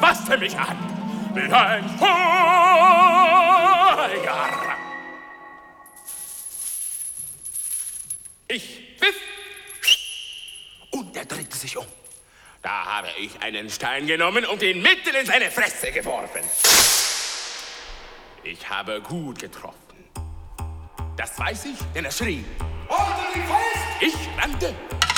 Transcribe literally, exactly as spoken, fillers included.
fasste mich an, wie ein Feuer. Ich biff, und er drehte sich um. Da habe ich einen Stein genommen und ihn mitten in seine Fresse geworfen. Ich habe gut getroffen. Das weiß ich, denn er schrie. Haltet ihn fest! Ich rannte